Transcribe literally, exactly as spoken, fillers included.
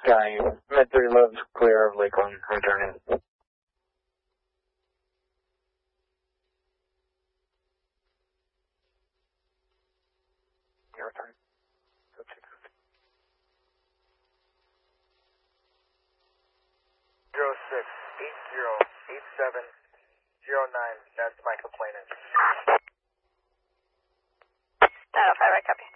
Sky, mid three lives clear of Lakeland, returning. Your return. Zero six eight zero eight seven zero nine. That's my complainant. nine oh five, I copy.